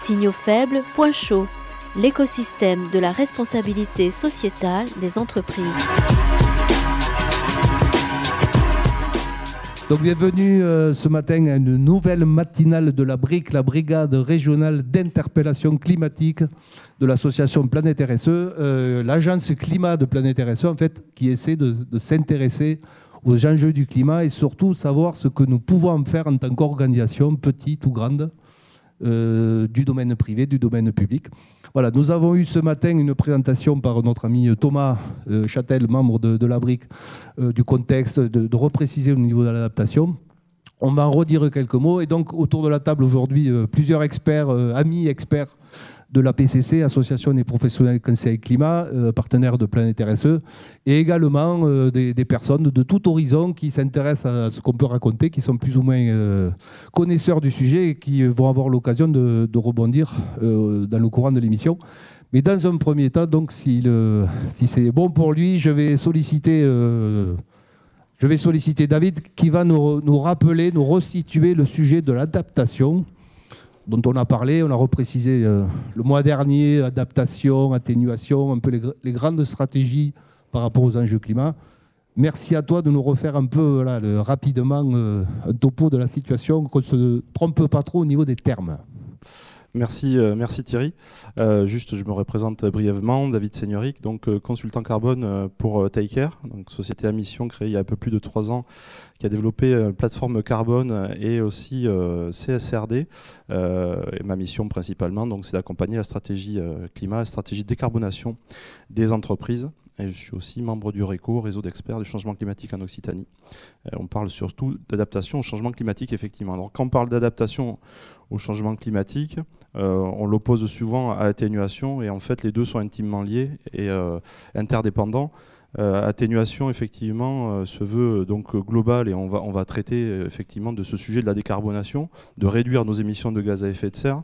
Signaux faibles, point chaud, l'écosystème de la responsabilité sociétale des entreprises. Donc bienvenue ce matin à une nouvelle matinale de la BRIC, la Brigade régionale d'interpellation climatique de l'association Planète RSE, l'agence climat de Planète RSE en fait, qui essaie de s'intéresser aux enjeux du climat et surtout savoir ce que nous pouvons faire en tant qu'organisation, petite ou grande, du domaine privé, du domaine public. Voilà, nous avons eu ce matin une présentation par notre ami Thomas Châtel, membre de la BRIC, du contexte, de repréciser au niveau de l'adaptation. On va en redire quelques mots. Et donc, autour de la table aujourd'hui, plusieurs experts, amis experts de la PCC, Association des professionnels conseil climat, partenaire de Planète RSE, et également des personnes de tout horizon qui s'intéressent à ce qu'on peut raconter, qui sont plus ou moins connaisseurs du sujet et qui vont avoir l'occasion de rebondir dans le courant de l'émission. Mais dans un premier temps, donc, si c'est bon pour lui, je vais solliciter David qui va nous rappeler, nous resituer le sujet de l'adaptation dont on a parlé, on a reprécisé le mois dernier, adaptation, atténuation, un peu les grandes stratégies par rapport aux enjeux climat. Merci à toi de nous refaire un peu rapidement un topo de la situation, qu'on ne se trompe pas trop au niveau des termes. Merci Thierry. Juste, je me représente brièvement, David Seigneuric, donc consultant carbone pour Take Care, donc société à mission créée il y a un peu plus de 3 ans, qui a développé une plateforme carbone et aussi CSRD. Et ma mission principalement, donc, c'est d'accompagner la stratégie climat, la stratégie de décarbonation des entreprises. Et je suis aussi membre du RECO, réseau d'experts du changement climatique en Occitanie. On parle surtout d'adaptation au changement climatique, effectivement. Alors, quand on parle d'adaptation au changement climatique, on l'oppose souvent à atténuation, et en fait, les deux sont intimement liés et interdépendants. Atténuation, effectivement, se veut donc global, et on va traiter effectivement de ce sujet de la décarbonation, de réduire nos émissions de gaz à effet de serre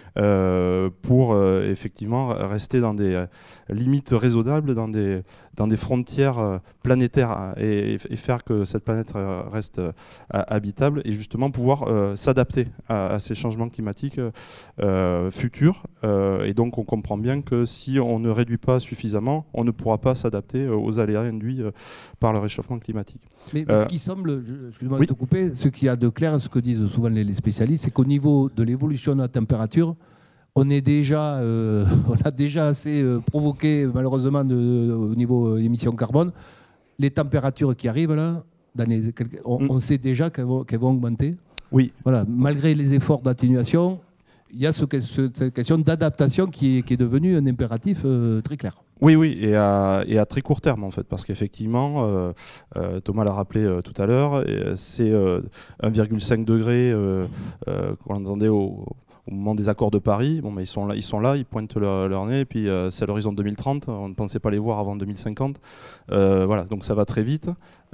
pour effectivement rester dans des limites raisonnables, dans des frontières planétaires et faire que cette planète reste habitable et justement pouvoir s'adapter à ces changements climatiques futurs. Et donc on comprend bien que si on ne réduit pas suffisamment, on ne pourra pas s'adapter aux aléas induits par le réchauffement climatique. Mais ce qui semble, excuse-moi de te couper, ce qu'il y a de clair, ce que disent souvent les spécialistes, c'est qu'au niveau de l'évolution de la température, on a déjà assez provoqué, malheureusement, au niveau émissions carbone. Les températures qui arrivent là, on sait déjà qu'elles vont augmenter. Oui. Voilà, malgré les efforts d'atténuation, il y a cette question d'adaptation qui est devenue un impératif très clair. Oui, et à très court terme en fait, parce qu'effectivement, Thomas l'a rappelé tout à l'heure, c'est 1,5 degré qu'on entendait au moment des accords de Paris. Bon, mais ils sont là, ils pointent leur nez, et puis c'est à l'horizon 2030, on ne pensait pas les voir avant 2050. Voilà, donc ça va très vite.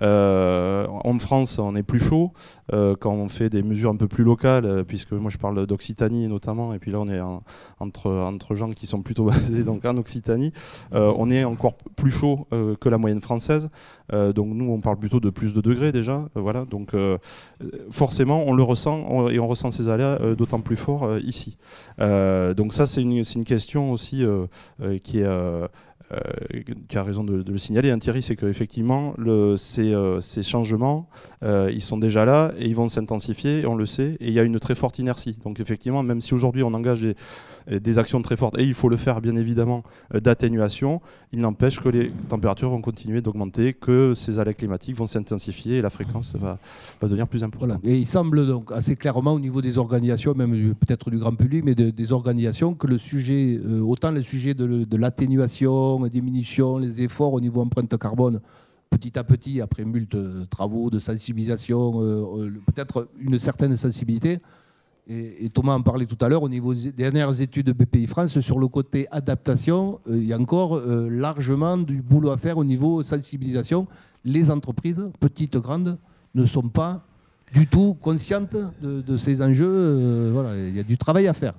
En France, on est plus chaud quand on fait des mesures un peu plus locales, puisque moi je parle d'Occitanie notamment, et puis là on est entre gens qui sont plutôt basés donc en Occitanie. On est encore plus chaud que la moyenne française, donc nous on parle plutôt de plus de degrés déjà. Voilà, donc forcément on le ressent et on ressent ces aléas d'autant plus fort ici. Donc ça c'est une question aussi qui est tu as raison de le signaler, hein, Thierry, c'est qu'effectivement, ces changements, ils sont déjà là et ils vont s'intensifier, on le sait, et il y a une très forte inertie. Donc effectivement, même si aujourd'hui on engage des actions très fortes, et il faut le faire bien évidemment, d'atténuation, il n'empêche que les températures vont continuer d'augmenter, que ces aléas climatiques vont s'intensifier et la fréquence va devenir plus importante. Voilà. Et il semble donc assez clairement au niveau des organisations, même peut-être du grand public, mais des organisations, que le sujet, autant le sujet de l'atténuation, diminution, les efforts au niveau empreinte carbone, petit à petit, après moult travaux de sensibilisation, peut-être une certaine sensibilité. Et Thomas en parlait tout à l'heure, au niveau des dernières études de BPI France, sur le côté adaptation, il y a encore largement du boulot à faire au niveau sensibilisation. Les entreprises, petites, grandes, ne sont pas du tout conscientes de ces enjeux. Voilà, il y a du travail à faire.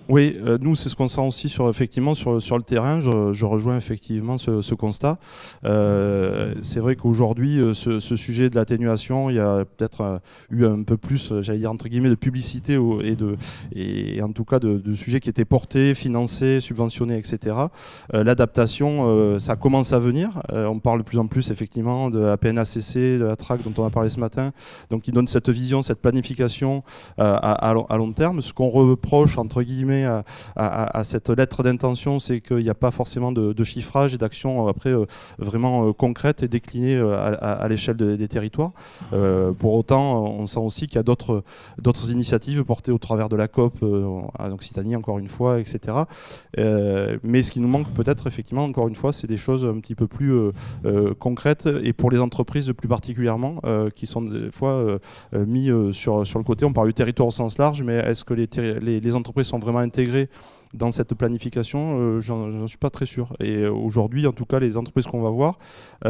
Oui, nous c'est ce qu'on sent aussi sur le terrain. Je rejoins effectivement ce constat. C'est vrai qu'aujourd'hui, ce sujet de l'atténuation, il y a peut-être eu un peu plus, j'allais dire entre guillemets, de publicité et en tout cas de sujets qui étaient portés, financés, subventionnés, etc. L'adaptation, ça commence à venir. On parle de plus en plus effectivement de la PNACC, de la TRAC dont on a parlé ce matin, donc qui donne cette vision, cette planification à long terme. Ce qu'on reproche entre guillemets à cette lettre d'intention, c'est qu'il n'y a pas forcément de chiffrage et d'action après vraiment concrètes et déclinées à l'échelle des territoires. Pour autant, on sent aussi qu'il y a d'autres initiatives portées au travers de la COP en Occitanie, encore une fois, etc. Mais ce qui nous manque peut-être, effectivement, encore une fois, c'est des choses un petit peu plus concrètes et pour les entreprises plus particulièrement, qui sont des fois mis sur le côté. On parle du territoire au sens large, mais est-ce que les entreprises sont vraiment intégrées dans cette planification? J'en suis pas très sûr. Et aujourd'hui, en tout cas, les entreprises qu'on va voir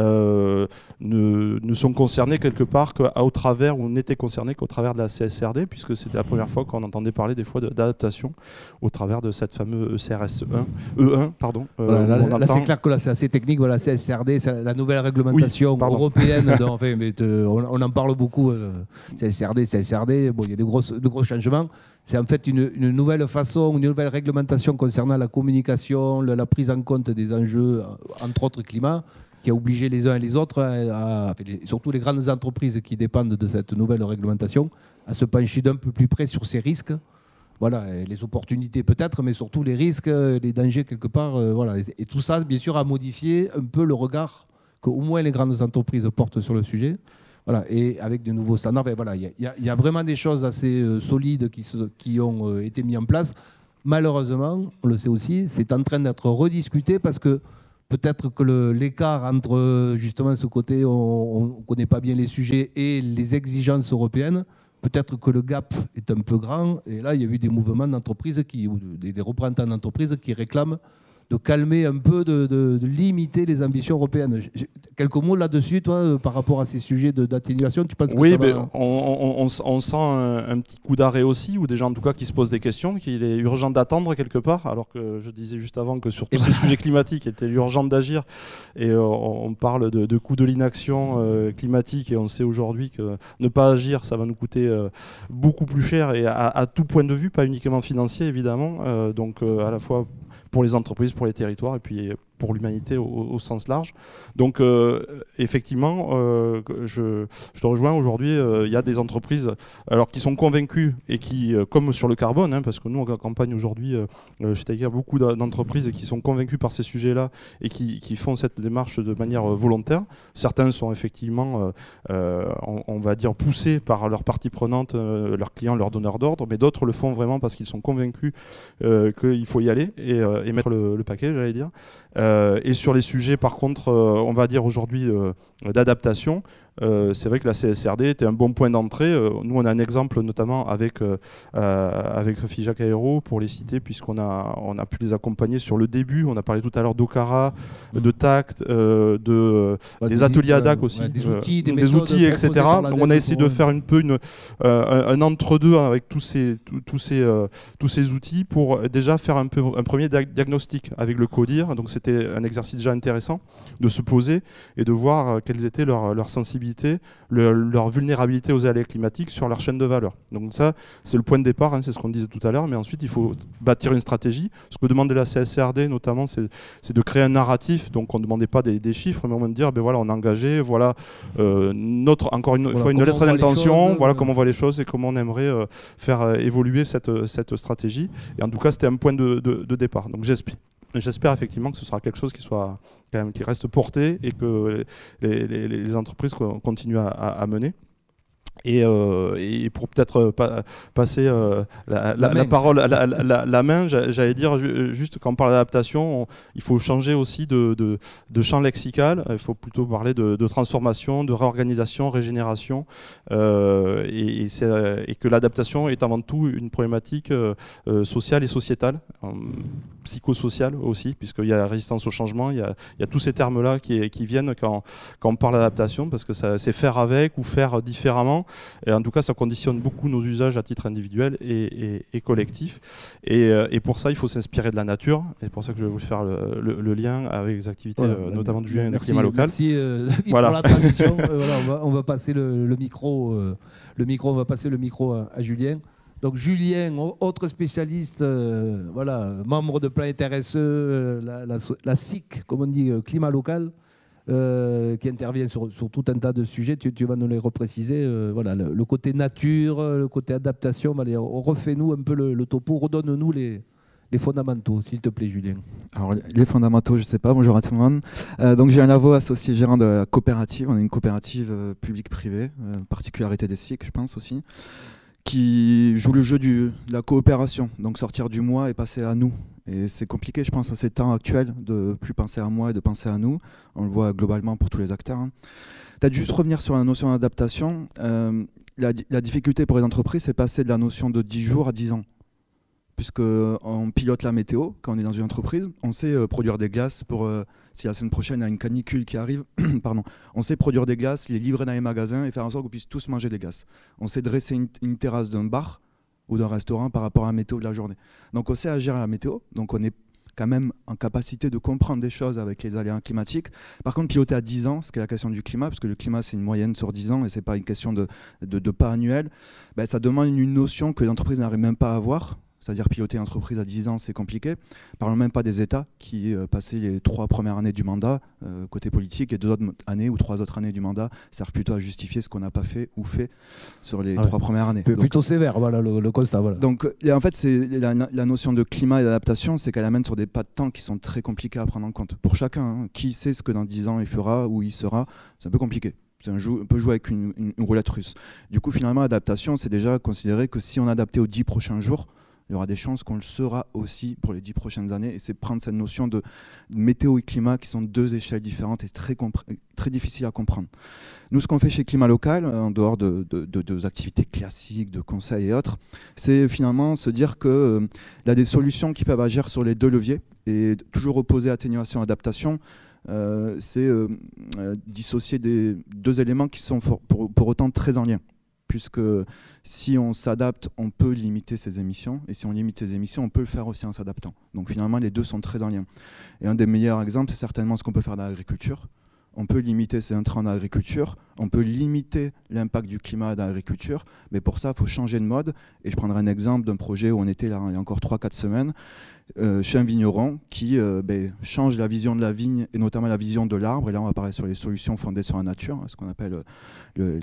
ne sont concernées quelque part qu'au travers, ou n'étaient concernées qu'au travers de la CSRD, puisque c'était la première fois qu'on entendait parler des fois d'adaptation au travers de cette fameuse ECRS E1. Pardon. Voilà, là c'est clair que là c'est assez technique. Voilà, CSRD, c'est la nouvelle réglementation européenne. On en parle beaucoup. CSRD. Bon, il y a de gros changements. C'est en fait une nouvelle façon, une nouvelle réglementation concernant la communication, la prise en compte des enjeux, entre autres climat, qui a obligé les uns et les autres, surtout les grandes entreprises qui dépendent de cette nouvelle réglementation, à se pencher d'un peu plus près sur ces risques. Voilà, les opportunités peut-être, mais surtout les risques, les dangers quelque part. Voilà. Et tout ça, bien sûr, a modifié un peu le regard qu'au moins les grandes entreprises portent sur le sujet. Voilà, et avec de nouveaux standards, voilà, il y a vraiment des choses assez solides qui ont été mises en place. Malheureusement, on le sait aussi, c'est en train d'être rediscuté parce que peut-être que l'écart entre justement ce côté, on ne connaît pas bien les sujets et les exigences européennes, peut-être que le gap est un peu grand. Et là, il y a eu des mouvements d'entreprises ou des représentants d'entreprises qui réclament de calmer un peu, de limiter les ambitions européennes. Quelques mots là-dessus, toi, par rapport à ces sujets d'atténuation, tu penses que oui, ça mais va... on sent un petit coup d'arrêt aussi, ou des gens en tout cas qui se posent des questions, qu'il est urgent d'attendre quelque part, alors que je disais juste avant que sur tous ces sujets climatiques, il était urgent d'agir, et on parle de coût de l'inaction climatique, et on sait aujourd'hui que ne pas agir, ça va nous coûter beaucoup plus cher, et à tout point de vue, pas uniquement financier évidemment, donc à la fois pour les entreprises, pour les territoires et puis pour l'humanité au sens large. Donc effectivement, je te rejoins aujourd'hui, il y a des entreprises alors, qui sont convaincues et qui, comme sur le carbone, hein, parce que nous on accompagne aujourd'hui chez Tiger beaucoup d'entreprises qui sont convaincues par ces sujets-là et qui font cette démarche de manière volontaire. Certains sont effectivement, on va dire, poussés par leurs parties prenantes, leurs clients, leurs donneurs d'ordre, mais d'autres le font vraiment parce qu'ils sont convaincus qu'il faut y aller et mettre le paquet, j'allais dire. Et sur les sujets, par contre, on va dire aujourd'hui d'adaptation, c'est vrai que la CSRD était un bon point d'entrée. Nous, on a un exemple notamment avec Figeac Aéro, pour les citer, puisqu'on a pu les accompagner sur le début. On a parlé tout à l'heure d'Okara, de TACT, des ateliers ADAC aussi, des outils, etc. Donc, on a essayé de faire un entre-deux avec tous ces outils pour déjà faire un premier diagnostic avec le CODIR. Donc c'était un exercice déjà intéressant de se poser et de voir quelles étaient leurs sensibilités, leur vulnérabilité aux aléas climatiques sur leur chaîne de valeur. Donc ça, c'est le point de départ, hein, c'est ce qu'on disait tout à l'heure, mais ensuite il faut bâtir une stratégie. Ce que demandait la CSRD notamment, c'est de créer un narratif. Donc on ne demandait pas des chiffres, mais on de dire, ben voilà, on a engagé, voilà, encore une fois une lettre d'intention, voilà comment on voit les choses et comment on aimerait faire évoluer cette stratégie. Et en tout cas, c'était un point de départ. Donc j'espère effectivement que ce sera quelque chose qui reste porté et que les entreprises continuent à mener. Et pour peut-être passer la parole, la main, j'allais dire juste quand on parle d'adaptation, il faut changer aussi de champ lexical. Il faut plutôt parler de transformation, de réorganisation, régénération, et que l'adaptation est avant tout une problématique sociale et sociétale, psychosociale aussi, puisqu'il y a résistance au changement, il y a tous ces termes-là qui viennent quand on parle d'adaptation, parce que c'est faire avec ou faire différemment. Et en tout cas, ça conditionne beaucoup nos usages à titre individuel et collectif. Et pour ça, il faut s'inspirer de la nature. Et c'est pour ça que je vais vous faire le lien avec les activités, notamment de Julien et du climat local. Merci David, voilà, pour la traduction. Voilà, on va passer le micro. On va passer le micro à Julien. Donc Julien, autre spécialiste, membre de Planète RSE, la SIC, comme on dit, climat local, qui intervient sur tout un tas de sujets. Tu vas nous les repréciser. Le côté nature, le côté adaptation. Refais-nous un peu le topo, redonne-nous les fondamentaux, s'il te plaît, Julien. Alors, les fondamentaux, je ne sais pas. Bonjour à tout le monde. Donc, j'ai un avo associé gérant de la coopérative. On est une coopérative publique-privée, particularité des SIC, je pense aussi, qui joue le jeu de la coopération. Donc, sortir du moi et passer à nous. Et c'est compliqué, je pense, à ces temps actuels, de plus penser à moi et de penser à nous. On le voit globalement pour tous les acteurs. Peut-être juste revenir sur la notion d'adaptation. La difficulté pour les entreprises, c'est passer de la notion de 10 jours à 10 ans. Puisqu'on pilote la météo quand on est dans une entreprise, on sait produire des glaces pour si la semaine prochaine il y a une canicule qui arrive, pardon, on sait produire des glaces, les livrer dans les magasins et faire en sorte qu'on puisse tous manger des glaces. On sait dresser une terrasse d'un bar ou d'un restaurant par rapport à la météo de la journée. Donc on sait agir à la météo, donc on est quand même en capacité de comprendre des choses avec les aléas climatiques. Par contre, piloter à 10 ans, ce qui est la question du climat, parce que le climat c'est une moyenne sur 10 ans et c'est pas une question de pas annuel, ça demande une notion que les entreprises n'arrivent même pas à avoir. C'est-à-dire piloter une entreprise à 10 ans, c'est compliqué. Parlons même pas des États qui, passé les 3 premières années du mandat, côté politique, et 2 autres années ou 3 autres années du mandat, servent plutôt à justifier ce qu'on n'a pas fait ou fait sur les 3 premières années. Plutôt sévère, voilà, le constat. Voilà. Donc, en fait, c'est la notion de climat et d'adaptation, c'est qu'elle amène sur des pas de temps qui sont très compliqués à prendre en compte. Pour chacun, qui sait ce que dans 10 ans il fera ou il sera, c'est un peu compliqué. On peut jouer avec une roulette russe. Du coup, finalement, l'adaptation, c'est déjà considérer que si on adaptait aux 10 prochains jours, il y aura des chances qu'on le sera aussi pour les 10 prochaines années. Et c'est prendre cette notion de météo et climat qui sont 2 échelles différentes et très difficile à comprendre. Nous, ce qu'on fait chez Climat Local, en dehors de activités classiques, de conseils et autres, c'est finalement se dire qu'il y a des solutions qui peuvent agir sur les 2 leviers et toujours opposer atténuation et adaptation. C'est dissocier des 2 éléments qui sont pour autant très en lien. Puisque si on s'adapte, on peut limiter ses émissions. Et si on limite ses émissions, on peut le faire aussi en s'adaptant. Donc finalement, les 2 sont très en lien. Et un des meilleurs exemples, c'est certainement ce qu'on peut faire dans l'agriculture. On peut limiter ses intrants dans l'agriculture, on peut limiter l'impact du climat dans l'agriculture, mais pour ça, il faut changer de mode. Et je prendrai un exemple d'un projet où on était là il y a encore 3-4 semaines, chez un vigneron qui change la vision de la vigne et notamment la vision de l'arbre. Et là, on va parler sur les solutions fondées sur la nature, ce qu'on appelle le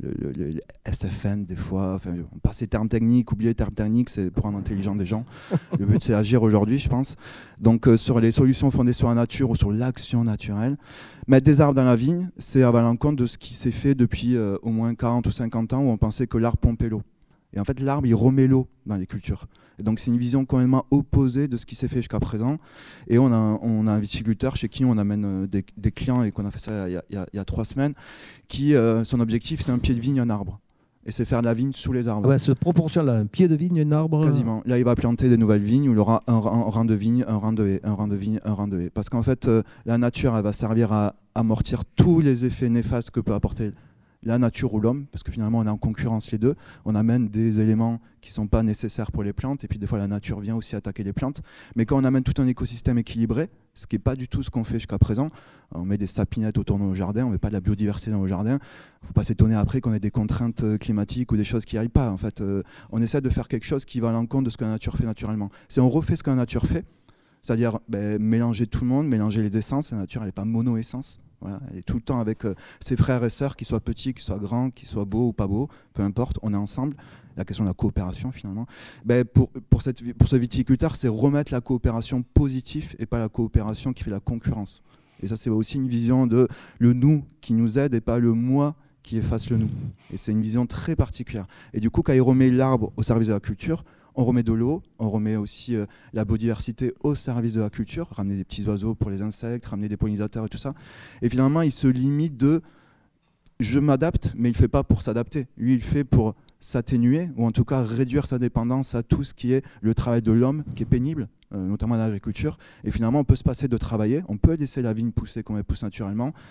SFN des fois. Enfin, on passe les termes techniques, oublier les termes techniques, c'est pour rendre intelligent des gens. Le but, c'est agir aujourd'hui, je pense. Donc, sur les solutions fondées sur la nature ou sur l'action naturelle, mettre des arbres dans la vigne, c'est à l'encontre de ce qui s'est fait depuis au moins 40 ou 50 ans où on pensait que l'arbre pompait l'eau. Et en fait, l'arbre, il remet l'eau dans les cultures. Et donc, c'est une vision complètement opposée de ce qui s'est fait jusqu'à présent. Et on a un viticulteur chez qui on amène des clients et qu'on a fait ça il y a 3 semaines, qui, son objectif, c'est un pied de vigne, un arbre. Et c'est faire de la vigne sous les arbres. Ouais, cette proportion-là, un pied de vigne, un arbre. Quasiment. Là, il va planter des nouvelles vignes où il aura un rang de vigne, un rang de haie, un rang de vigne, un rang de haie. Parce qu'en fait, la nature, elle va servir à amortir tous les effets néfastes que peut apporter la nature ou l'homme, parce que finalement on est en concurrence les 2, on amène des éléments qui ne sont pas nécessaires pour les plantes, et puis des fois la nature vient aussi attaquer les plantes, mais quand on amène tout un écosystème équilibré, ce qui n'est pas du tout ce qu'on fait jusqu'à présent, on met des sapinettes autour de nos jardins, on ne met pas de la biodiversité dans nos jardins, il ne faut pas s'étonner après qu'on ait des contraintes climatiques ou des choses qui n'y arrivent pas. En fait, on essaie de faire quelque chose qui va à l'encontre de ce que la nature fait naturellement. Si on refait ce que la nature fait, c'est-à-dire mélanger tout le monde, mélanger les essences, la nature elle n'est pas mono-essence. Voilà, elle est tout le temps avec ses frères et sœurs, qu'ils soient petits, qu'ils soient grands, qu'ils soient beaux ou pas beaux, peu importe, on est ensemble. La question de la coopération finalement. Pour ce viticulteur, c'est remettre la coopération positive et pas la coopération qui fait la concurrence. Et ça, c'est aussi une vision de le nous qui nous aide et pas le moi qui efface le nous. Et c'est une vision très particulière. Et du coup, quand il remet l'arbre au service de la culture, on remet de l'eau, on remet aussi la biodiversité au service de la culture, ramener des petits oiseaux pour les insectes, ramener des pollinisateurs et tout ça. Et finalement, il se limite de « je m'adapte », mais il ne fait pas pour s'adapter. Lui, il fait pour s'atténuer, ou en tout cas réduire sa dépendance à tout ce qui est le travail de l'homme, qui est pénible, notamment l'agriculture. Et finalement, on peut se passer de travailler, on peut laisser la vigne pousser comme elle pousse naturellement,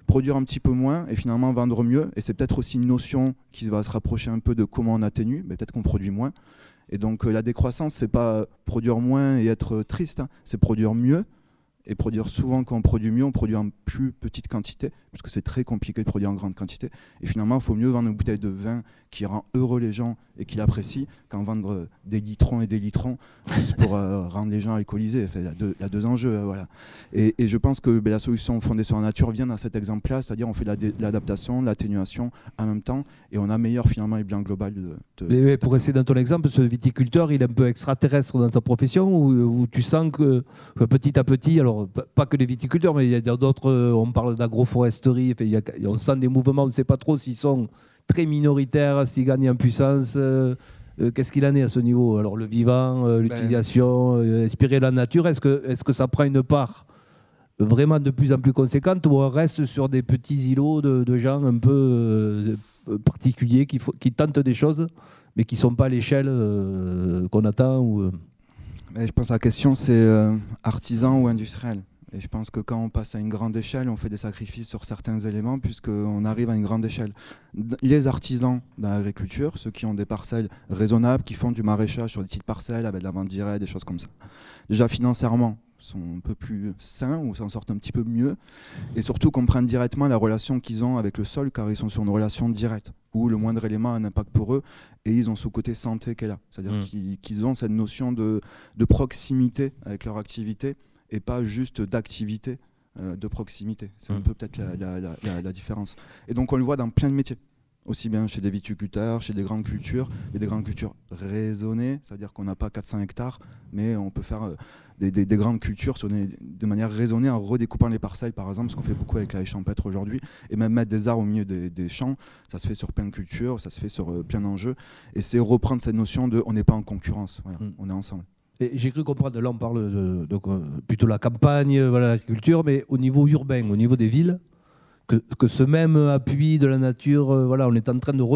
produire un petit peu moins et finalement vendre mieux. Et c'est peut-être aussi une notion qui va se rapprocher un peu de comment on atténue, mais peut-être qu'on produit moins. Et donc la décroissance, c'est pas produire moins et être triste, hein, c'est produire mieux. Et produire souvent, quand on produit mieux, on produit en plus petite quantité, parce que c'est très compliqué de produire en grande quantité. Et finalement, il faut mieux vendre une bouteille de vin qui rend heureux les gens et qui l'apprécient, qu'en vendre des litrons et des litrons juste pour rendre les gens alcoolisés. Enfin, il y a deux enjeux. Voilà. Et je pense que la solution fondée sur la nature vient dans cet exemple-là, c'est-à-dire on fait l'adaptation, l'atténuation en même temps, et on améliore finalement les biens globaux Mais pour rester dans ton exemple, ce viticulteur, il est un peu extraterrestre dans sa profession, où tu sens que petit à petit, alors pas que les viticulteurs, mais il y a d'autres, on parle d'agroforesterie, on sent des mouvements, on ne sait pas trop s'ils sont très minoritaires, s'ils gagnent en puissance. Qu'est-ce qu'il en est à ce niveau? Alors le vivant, l'utilisation, inspirer la nature, est-ce que ça prend une part vraiment de plus en plus conséquente, ou on reste sur des petits îlots de gens un peu particuliers qui tentent des choses, mais qui ne sont pas à l'échelle qu'on attend Je pense que la question, c'est artisan ou industriel. Et je pense que quand on passe à une grande échelle, on fait des sacrifices sur certains éléments puisqu'on arrive à une grande échelle. Les artisans dans l'agriculture, ceux qui ont des parcelles raisonnables, qui font du maraîchage sur des petites parcelles avec de la vente directe, des choses comme ça. Déjà financièrement, sont un peu plus sains ou s'en sortent un petit peu mieux. Et surtout comprennent directement la relation qu'ils ont avec le sol, car ils sont sur une relation directe, où le moindre élément a un impact pour eux, et ils ont ce côté santé qui est là. C'est-à-dire qu'ils ont cette notion de proximité avec leur activité, et pas juste d'activité de proximité. C'est un peu peut-être la différence. Et donc on le voit dans plein de métiers. Aussi bien chez des viticulteurs, chez des grandes cultures, et des grandes cultures raisonnées, c'est-à-dire qu'on n'a pas 400 hectares, mais on peut faire des grandes cultures de manière raisonnée en redécoupant les parcelles, par exemple, ce qu'on fait beaucoup avec la haie champêtre aujourd'hui, et même mettre des arbres au milieu des champs, ça se fait sur plein de cultures, ça se fait sur plein d'enjeux, et c'est reprendre cette notion de on n'est pas en concurrence, voilà, on est ensemble. Et j'ai cru comprendre, là on parle plutôt de la campagne, l'agriculture, mais au niveau urbain, au niveau des villes, que ce même appui de la nature, on est en train de